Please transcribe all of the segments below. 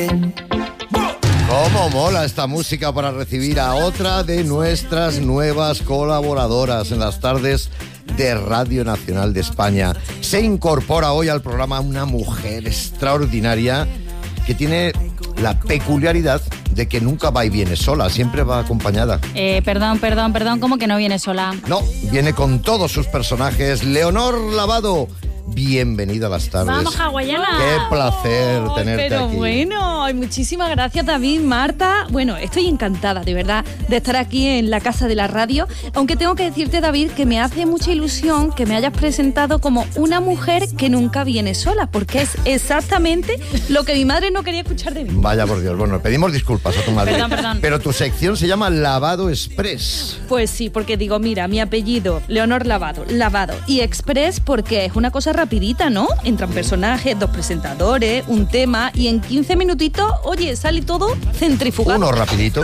¿Cómo mola esta música para recibir a otra de nuestras nuevas colaboradoras en las tardes de Radio Nacional de España? Se incorpora hoy al programa una mujer extraordinaria que tiene la peculiaridad de que nunca va y viene sola, siempre va acompañada. Perdón, ¿cómo que no viene sola? No, viene con todos sus personajes. Leonor Lavado, bienvenida a las tardes. Vamos, hawaiana. Qué placer tenerte pero aquí. Bueno, muchísimas gracias, David, Marta. Bueno, estoy encantada, de verdad, de estar aquí en la casa de la radio. Aunque tengo que decirte, David, que me hace mucha ilusión que me hayas presentado como una mujer que nunca viene sola, porque es exactamente lo que mi madre no quería escuchar de mí. Vaya por Dios, bueno, pedimos disculpas a tu madre. Perdón. Pero tu sección se llama Lavado Express. Pues sí, porque digo, mira, mi apellido, Leonor Lavado, y Express porque es una cosa rapidita, ¿no? Entran personajes, 2 presentadores, un tema y en 15 minutitos, oye, sale todo centrifugado. Uno rapidito.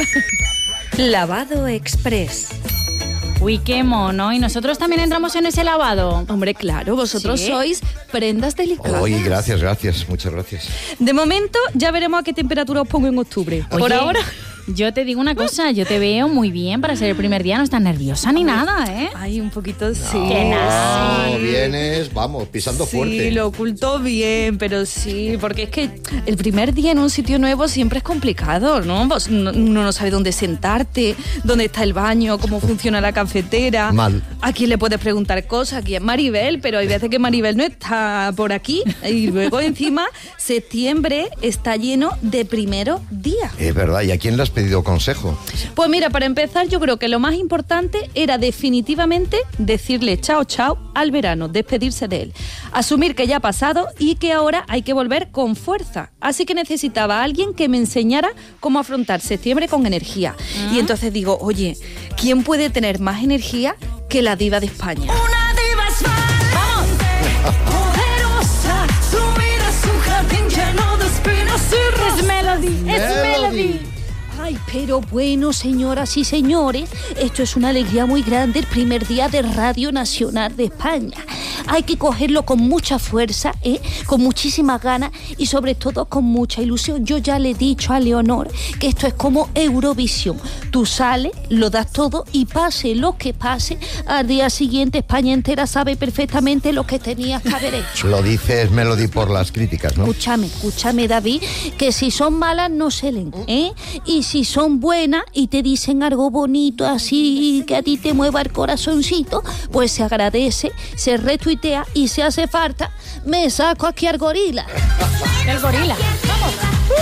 Lavado Express. Uy, qué mono. ¿Y nosotros también entramos en ese lavado? Hombre, claro, vosotros ¿Sí? sois prendas delicadas. Oye, gracias, muchas gracias. De momento, ya veremos a qué temperatura os pongo en octubre. Por Oye, ahora... Yo te digo una cosa, yo te veo muy bien para ser el primer día, no estás nerviosa ni nada, ¿eh? Ay, un poquito sí. Que nada. No, vienes, vamos, pisando fuerte. Sí, lo oculto bien, pero sí, porque es que el primer día en un sitio nuevo siempre es complicado, ¿no? Uno no sabe dónde sentarte, dónde está el baño, cómo funciona la cafetera. Mal. A quién le puedes preguntar cosas, aquí es Maribel, pero hay veces que Maribel no está por aquí. Y luego encima, septiembre está lleno de primeros días. Es verdad, ¿y a quién le has pedido consejo? Pues mira, para empezar, yo creo que lo más importante era definitivamente decirle chao al verano, despedirse de él, asumir que ya ha pasado y que ahora hay que volver con fuerza. Así que necesitaba a alguien que me enseñara cómo afrontar septiembre con energía. Y entonces digo, oye, ¿quién puede tener más energía que la diva de España? Una diva es valiente, poderosa, su vida es un jardín lleno de espinas y rosas. Es Melody. Ay, pero bueno, señoras y señores, esto es una alegría muy grande, el primer día de Radio Nacional de España. Hay que cogerlo con mucha fuerza, con muchísimas ganas y sobre todo con mucha ilusión. Yo ya le he dicho a Leonor que esto es como Eurovisión. Tú sales, lo das todo y pase lo que pase, al día siguiente España entera sabe perfectamente lo que tenías que haber hecho. Lo dices, Melody, por las críticas, ¿no? Escúchame, David, que si son malas no se leen, y si son buenas y te dicen algo bonito así que a ti te mueva el corazoncito, pues se agradece, se retuitea y si hace falta, me saco aquí al gorila. El gorila. Vamos.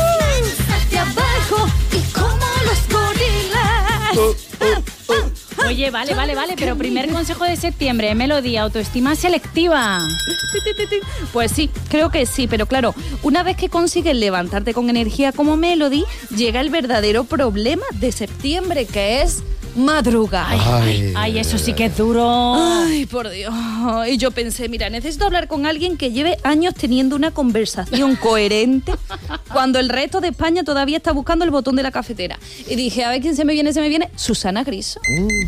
De abajo y como los gorilas. Oye, vale, pero primer consejo de septiembre, Melody, autoestima selectiva. Pues sí, creo que sí, pero claro, una vez que consigues levantarte con energía como Melody, llega el verdadero problema de septiembre, que es madrugar. Ay, eso sí que es duro. Ay, por Dios. Y yo pensé, mira, necesito hablar con alguien que lleve años teniendo una conversación coherente cuando el resto de España todavía está buscando el botón de la cafetera. Y dije, a ver quién se me viene, Susana Griso.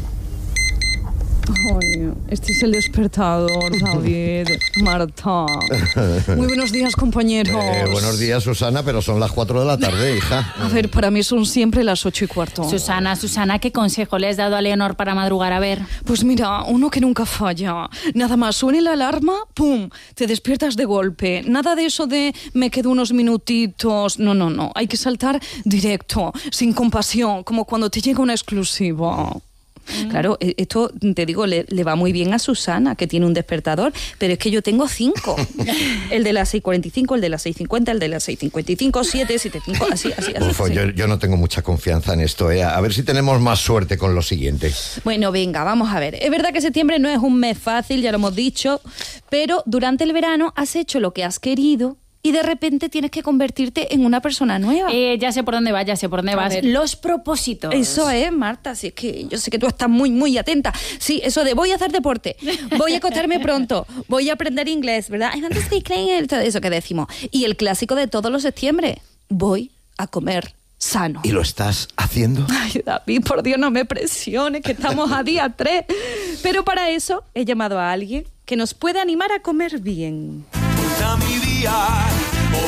Ay, este es el despertador, David, Marta. Muy buenos días, compañeros. Buenos días, Susana, pero son las 4 de la tarde, hija. A ver, para mí son siempre las 8:15. Susana, ¿qué consejo le has dado a Leonor para madrugar? A ver. Pues mira, uno que nunca falla. Nada más suene la alarma, ¡pum!, te despiertas de golpe. Nada de eso de me quedo unos minutitos. No. Hay que saltar directo, sin compasión, como cuando te llega una exclusiva. Claro, esto, te digo, le va muy bien a Susana, que tiene un despertador, pero es que yo tengo 5. El de las 6:45, el de las 6:50, el de las 6:55, 7:75, así. Uf, yo no tengo mucha confianza en esto, A ver si tenemos más suerte con lo siguiente. Bueno, venga, vamos a ver. Es verdad que septiembre no es un mes fácil, ya lo hemos dicho, pero durante el verano has hecho lo que has querido y de repente tienes que convertirte en una persona nueva. Ya sé por dónde vas. ver. Los propósitos. Eso es, Marta, sí, es que yo sé que tú estás muy, muy atenta. Sí, eso de voy a hacer deporte, voy a acostarme pronto, voy a aprender inglés, ¿verdad? I want to speak English, todo eso que decimos. Y el clásico de todos los septiembre, voy a comer sano. ¿Y lo estás haciendo? Ay, David, por Dios, no me presiones, que estamos a día 3. Pero para eso he llamado a alguien que nos puede animar a comer bien. Mi día, mover a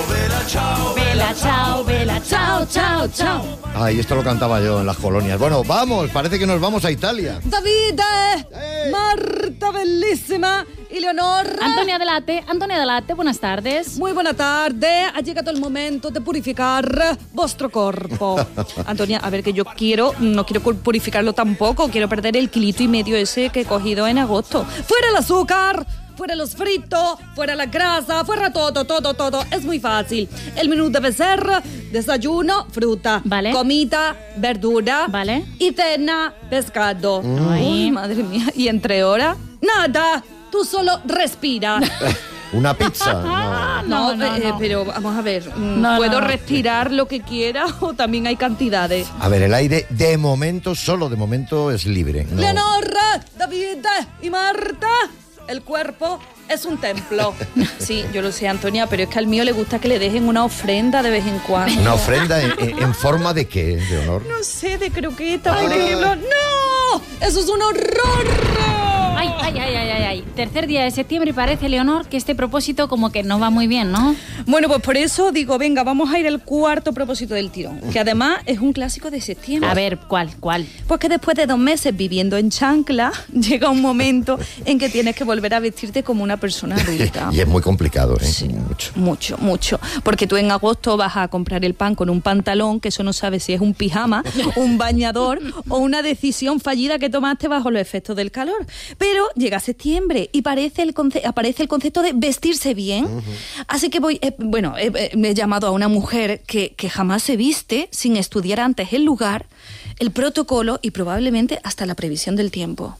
Vela, chao, vela, chao, chao, chao. Ay, esto lo cantaba yo en las colonias. Bueno, vamos, parece que nos vamos a Italia. David, Marta bellísima y Leonor. Antonia Delate, buenas tardes. Muy buena tarde, ha llegado el momento de purificar vuestro cuerpo. Antonia, a ver, que yo no quiero purificarlo tampoco, quiero perder el kilito y medio ese que he cogido en agosto. ¡Fuera el azúcar! Fuera los fritos, fuera la grasa, fuera todo. Es muy fácil. El menú debe ser desayuno, fruta. Vale. Comida, verdura. Vale. Y cena, pescado. Ay. Uy, madre mía. ¿Y entre horas? Nada. Tú solo respira. ¿Una pizza? No. No. Pero vamos a ver. No, ¿Puedo no. respirar lo que quiera o también hay cantidades? A ver, el aire solo de momento es libre. No. Leonor, David y Marta, el cuerpo es un templo. Sí, yo lo sé, Antonia, pero es que al mío le gusta que le dejen una ofrenda de vez en cuando. ¿Una ofrenda en forma de qué, Leonor? No sé, de croqueta, por ejemplo. ¡No! ¡Eso es un horror! Ay. Tercer día de septiembre y parece, Leonor, que este propósito como que no va muy bien, ¿no? Bueno, pues por eso digo, venga, vamos a ir al cuarto propósito del tirón, que además es un clásico de septiembre. A ver, ¿cuál? Pues que después de 2 meses viviendo en chancla, llega un momento en que tienes que volver a vestirte como una persona adulta. Y es muy complicado, ¿eh? Sí, Mucho. mucho. Porque tú en agosto vas a comprar el pan con un pantalón que eso no sabes si es un pijama, un bañador o una decisión fallida que tomaste bajo los efectos del calor. Pero llega septiembre y aparece el concepto de vestirse bien. Así que me he llamado a una mujer que jamás se viste sin estudiar antes el lugar, el protocolo y probablemente hasta la previsión del tiempo.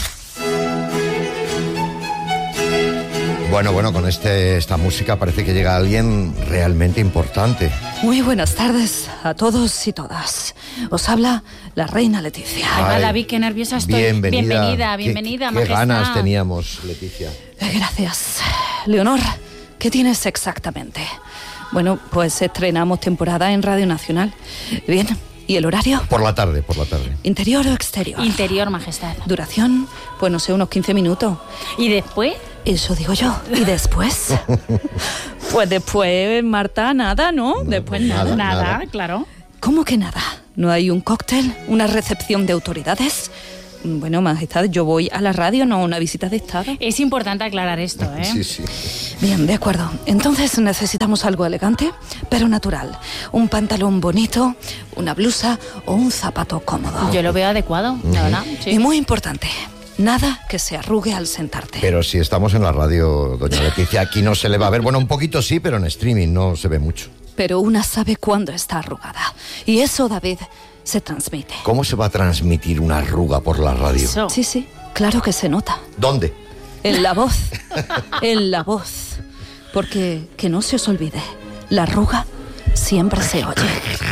Bueno, con esta música parece que llega alguien realmente importante. Muy buenas tardes a todos y todas. Os habla la reina Leticia. Ay, Ay, David, qué nerviosa estoy. Bienvenida, bienvenida, Qué majestad. ganas teníamos, Leticia. Gracias. Leonor, ¿qué tienes exactamente? Bueno, pues estrenamos temporada en Radio Nacional. Bien, ¿y el horario? Por la tarde. ¿Interior o exterior? Interior, majestad. Duración, pues no sé, unos 15 minutos. ¿Y después? Eso digo yo. ¿Y después? Pues después, Marta, nada, ¿no? Después nada. Nada, claro. ¿Cómo que nada? ¿No hay un cóctel? ¿Una recepción de autoridades? Bueno, majestad, yo voy a la radio, no a una visita de estado. Es importante aclarar esto, ¿eh? Sí. Bien, de acuerdo. Entonces necesitamos algo elegante, pero natural. Un pantalón bonito, una blusa o un zapato cómodo. Yo lo veo adecuado, la verdad. Y Sí. muy importante, nada que se arrugue al sentarte. Pero si estamos en la radio, doña Leticia, aquí no se le va a ver. Bueno, un poquito sí, pero en streaming no se ve mucho. Pero una sabe cuándo está arrugada. Y eso, David, se transmite. ¿Cómo se va a transmitir una arruga por la radio? Eso. Sí, claro que se nota. ¿Dónde? En la voz. En la voz. Porque, que no se os olvide, la arruga siempre se oye.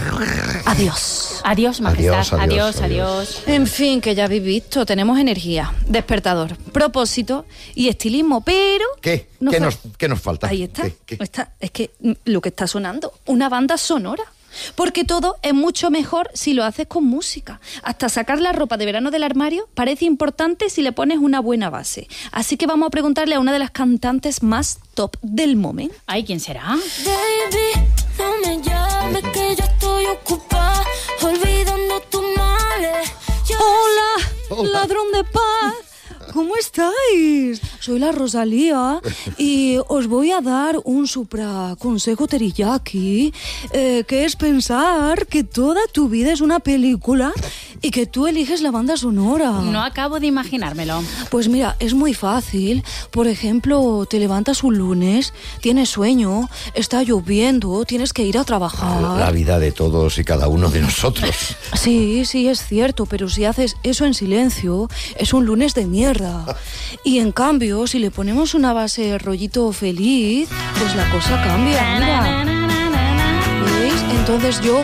Adiós. Adiós, majestad. Adiós. Adiós. En fin, que ya habéis visto, tenemos energía, despertador, propósito y estilismo, pero... ¿Qué? no fa- ¿Qué nos falta? Ahí está. ¿Qué? Es que lo que está sonando, una banda sonora. Porque todo es mucho mejor si lo haces con música. Hasta sacar la ropa de verano del armario parece importante si le pones una buena base. Así que vamos a preguntarle a una de las cantantes más top del momento. Ay, ¿quién será? Baby, no me llames que yo estoy ocupada olvidando tus males. ¡Hola, ladrón de paz! ¿Cómo estáis? Soy la Rosalía y os voy a dar un supra consejo teriyaki, que es pensar que toda tu vida es una película y que tú eliges la banda sonora. No acabo de imaginármelo. Pues mira, es muy fácil. Por ejemplo, te levantas un lunes, tienes sueño, está lloviendo, tienes que ir a trabajar. La vida de todos y cada uno de nosotros. Sí, es cierto, pero si haces eso en silencio, es un lunes de mierda. Y en cambio, si le ponemos una base rollito feliz, pues la cosa cambia, mira. ¿Veis? Entonces yo...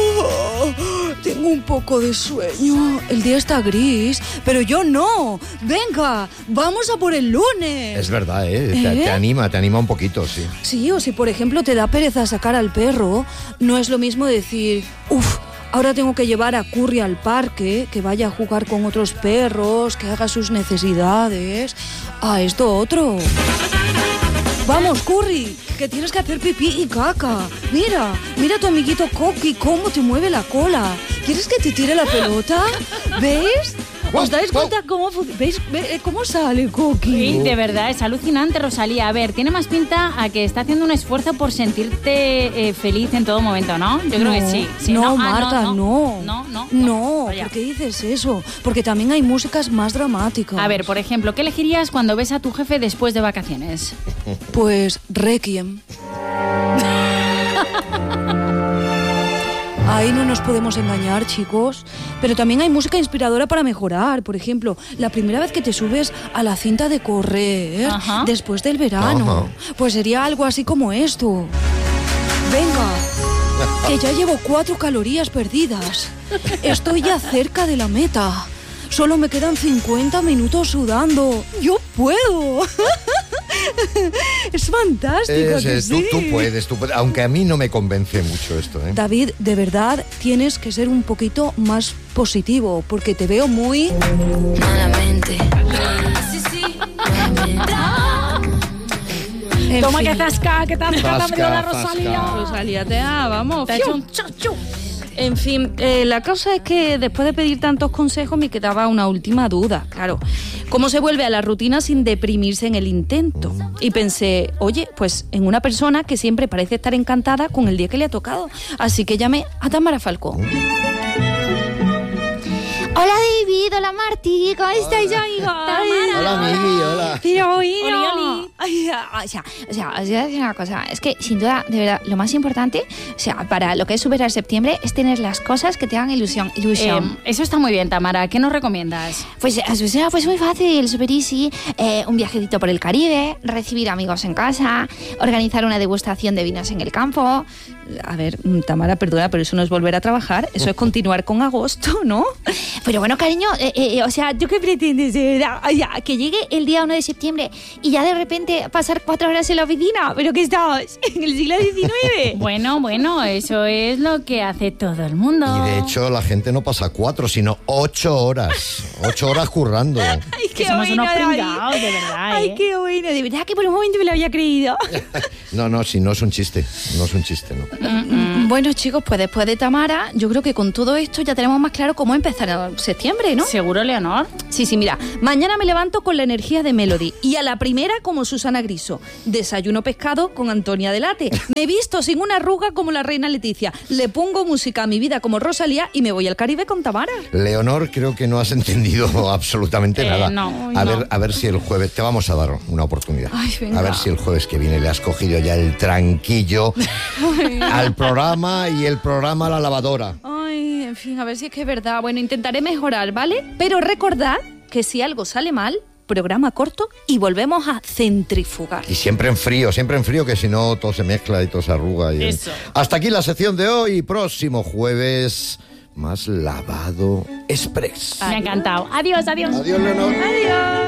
tengo un poco de sueño. El día está gris, pero yo no. Venga, vamos a por el lunes. Es verdad, ¿eh? Te anima un poquito, sí. Sí, o si por ejemplo te da pereza sacar al perro, no es lo mismo decir, ahora tengo que llevar a Curry al parque, que vaya a jugar con otros perros, que haga sus necesidades. A esto otro. Vamos, Curry, que tienes que hacer pipí y caca. Mira a tu amiguito Coqui cómo te mueve la cola. ¿Quieres que te tire la pelota? ¿Veis? ¿Os dais cuenta cómo ¿veis cómo sale Coqui? Sí, de verdad, es alucinante, Rosalía. A ver, tiene más pinta a que está haciendo un esfuerzo por sentirte feliz en todo momento, ¿no? Yo creo que sí. No, Marta, no. No, Vaya. ¿por qué dices eso? Porque también hay músicas más dramáticas. A ver, por ejemplo, ¿qué elegirías cuando ves a tu jefe después de vacaciones? Pues Requiem. Ahí no nos podemos engañar, chicos. Pero también hay música inspiradora para mejorar. Por ejemplo, la primera vez que te subes a la cinta de correr Ajá. después del verano. Pues sería algo así como esto. Venga, que ya llevo 4 calorías perdidas. Estoy ya cerca de la meta. Solo me quedan 50 minutos sudando. ¡Yo puedo! Es fantástico. ¿que sí? Tú puedes, aunque a mí no me convence mucho esto, ¿eh? David, de verdad tienes que ser un poquito más positivo, porque te veo muy... Malamente. En Toma fin. que zasca, que te Zasca, la zasca. Rosalía. Rosalía, vamos. Te ha hecho ¡fiu! un chachu. En fin, la cosa es que después de pedir tantos consejos me quedaba una última duda, claro. ¿Cómo se vuelve a la rutina sin deprimirse en el intento? Y pensé, oye, pues en una persona que siempre parece estar encantada con el día que le ha tocado. Así que llamé a Tamara Falcó. Hola David, hola Martí, ¿cómo estáis amigos? Hola, Migi, hola. Pero Oli, bueno, oli. o sea, os voy a decir una cosa, es que sin duda, de verdad, lo más importante, o sea, para lo que es superar septiembre, es tener las cosas que te hagan ilusión. Eso está muy bien, Tamara. ¿Qué nos recomiendas? Pues muy fácil, super easy, un viajecito por el Caribe, recibir amigos en casa, organizar una degustación de vinos en el campo. A ver, Tamara, perdona, pero eso no es volver a trabajar, eso es continuar con agosto, ¿no? Pero bueno, cariño, o sea, ¿tú qué pretendes de verdad? O sea, que llegue el día 1 de septiembre y ya de repente pasar 4 horas en la oficina. ¿Pero qué estamos? ¿En el siglo XIX? Bueno, eso es lo que hace todo el mundo. Y de hecho la gente no pasa 4, sino 8 horas. 8 horas currando. Ay, Que somos bueno, unos David. pringaos, de verdad, Ay, ¿eh? qué bueno. De verdad que por un momento me lo había creído. No, si no es un chiste. No es un chiste, no. Bueno, chicos, pues después de Tamara, yo creo que con todo esto ya tenemos más claro cómo empezar septiembre, ¿no? ¿Seguro, Leonor? Sí, mira, mañana me levanto con la energía de Melody y a la primera como Susana Griso. Desayuno pescado con Antonia Delate. Me visto sin una arruga como la reina Leticia. Le pongo música a mi vida como Rosalía y me voy al Caribe con Tamara. Leonor, creo que no has entendido absolutamente nada. no. A ver si el jueves te vamos a dar una oportunidad. Ay, venga. A ver si el jueves que viene le has cogido ya el tranquillo al programa y el programa a la lavadora. Ay, en fin, a ver si es que es verdad. Bueno, intentaré mejorar, ¿vale? Pero recordad que si algo sale mal, programa corto y volvemos a centrifugar. Y siempre en frío, que si no todo se mezcla y todo se arruga. Eso. Hasta aquí la sección de hoy. Próximo jueves, más lavado express. Me ha encantado. Adiós. Adiós, Leonor. Adiós.